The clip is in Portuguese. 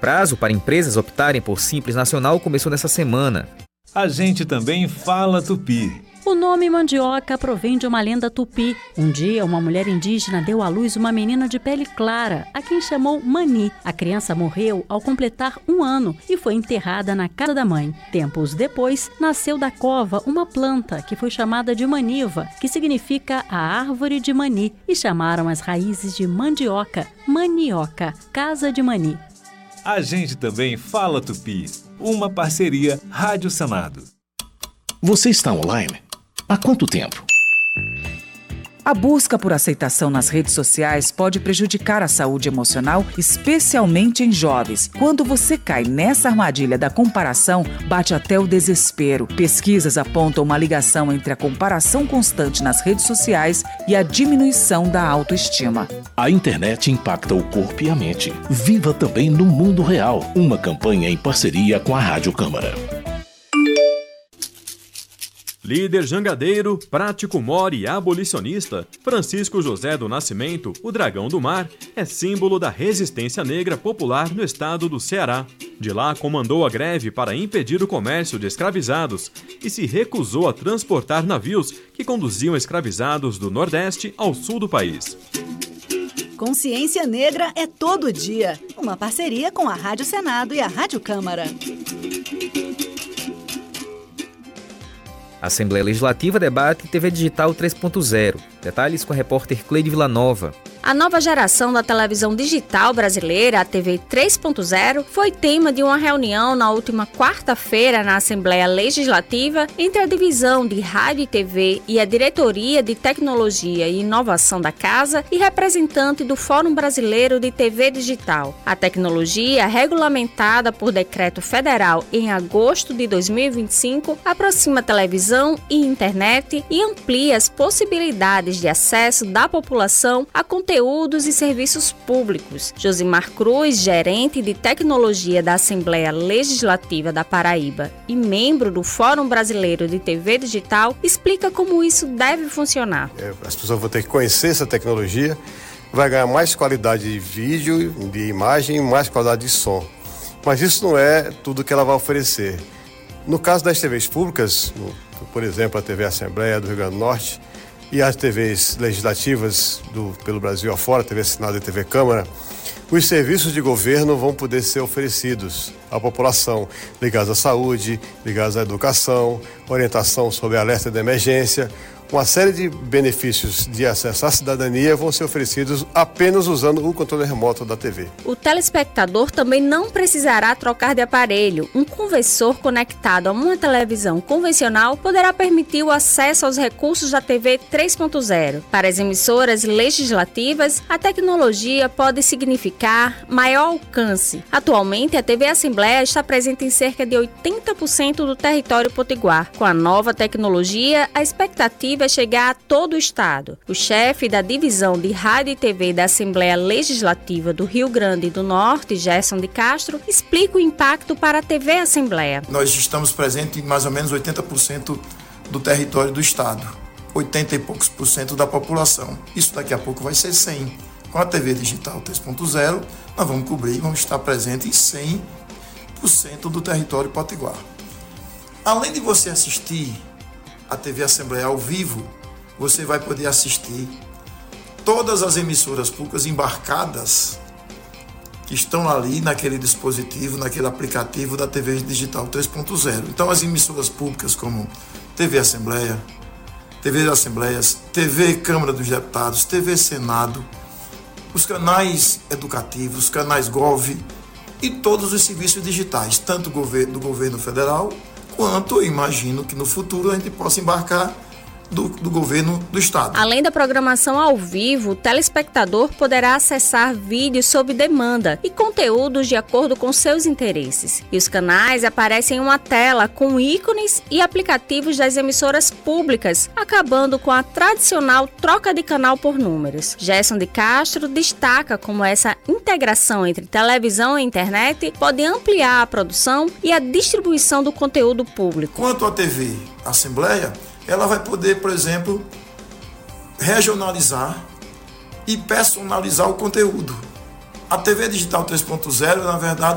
prazo para empresas optarem por Simples Nacional começou nessa semana. A gente também fala tupi. O nome mandioca provém de uma lenda tupi. Um dia, uma mulher indígena deu à luz uma menina de pele clara, a quem chamou Mani. A criança morreu ao completar 1 ano e foi enterrada na casa da mãe. Tempos depois, nasceu da cova uma planta que foi chamada de maniva, que significa a árvore de Mani, e chamaram as raízes de mandioca, manioca, casa de Mani. A gente também fala tupi. Uma parceria Rádio Senado. Você está online? Há quanto tempo? A busca por aceitação nas redes sociais pode prejudicar a saúde emocional, especialmente em jovens. Quando você cai nessa armadilha da comparação, bate até o desespero. Pesquisas apontam uma ligação entre a comparação constante nas redes sociais e a diminuição da autoestima. A internet impacta o corpo e a mente. Viva também no mundo real. Uma campanha em parceria com a Rádio Câmara. Líder jangadeiro, prático mor e abolicionista, Francisco José do Nascimento, o Dragão do Mar, é símbolo da resistência negra popular no estado do Ceará. De lá, comandou a greve para impedir o comércio de escravizados e se recusou a transportar navios que conduziam escravizados do Nordeste ao sul do país. Consciência Negra é todo dia. Uma parceria com a Rádio Senado e a Rádio Câmara. A Assembleia Legislativa debate TV Digital 3.0. Detalhes com a repórter Cleide Villanova. A nova geração da televisão digital brasileira, a TV 3.0, foi tema de uma reunião na última quarta-feira na Assembleia Legislativa entre a Divisão de Rádio e TV e a Diretoria de Tecnologia e Inovação da Casa e representante do Fórum Brasileiro de TV Digital. A tecnologia, regulamentada por decreto federal em agosto de 2025, aproxima televisão e internet e amplia as possibilidades de acesso da população a conteúdos e serviços públicos. Josimar Cruz, gerente de tecnologia da Assembleia Legislativa da Paraíba e membro do Fórum Brasileiro de TV Digital, explica como isso deve funcionar. As pessoas vão ter que conhecer essa tecnologia, vai ganhar mais qualidade de vídeo, de imagem, mais qualidade de som. Mas isso não é tudo que ela vai oferecer. No caso das TVs públicas, por exemplo, a TV Assembleia do Rio Grande do Norte, e as TVs legislativas pelo Brasil afora, TV Senado e TV Câmara, os serviços de governo vão poder ser oferecidos à população, ligados à saúde, ligados à educação, orientação sobre alerta de emergência. Uma série de benefícios de acesso à cidadania vão ser oferecidos apenas usando o controle remoto da TV. O telespectador também não precisará trocar de aparelho. Um conversor conectado a uma televisão convencional poderá permitir o acesso aos recursos da TV 3.0. Para as emissoras legislativas, a tecnologia pode significar maior alcance. Atualmente, a TV Assembleia está presente em cerca de 80% do território potiguar. Com a nova tecnologia, a expectativa é chegar a todo o estado. O chefe da Divisão de Rádio e TV da Assembleia Legislativa do Rio Grande do Norte, Gerson de Castro, explica o impacto para a TV Assembleia. Nós estamos presentes em mais ou menos 80% do território do estado, 80 e poucos por cento da população. Isso daqui a pouco vai ser 100. Com a TV Digital 3.0, nós vamos cobrir e vamos estar presentes em 100% do território potiguar. Além de você assistir a TV Assembleia ao vivo, você vai poder assistir todas as emissoras públicas embarcadas que estão ali naquele dispositivo, naquele aplicativo da TV Digital 3.0. Então as emissoras públicas como TV Assembleia, TV Assembleias, TV Câmara dos Deputados, TV Senado, os canais educativos, os canais Gov e todos os serviços digitais, tanto do governo federal quanto eu imagino que no futuro a gente possa embarcar do governo do estado. Além da programação ao vivo, o telespectador poderá acessar vídeos sob demanda e conteúdos de acordo com seus interesses. E os canais aparecem em uma tela com ícones e aplicativos das emissoras públicas, acabando com a tradicional troca de canal por números. Gerson de Castro destaca como essa integração entre televisão e internet pode ampliar a produção e a distribuição do conteúdo público. Quanto à TV Assembleia, ela vai poder, por exemplo, regionalizar e personalizar o conteúdo. A TV Digital 3.0, na verdade,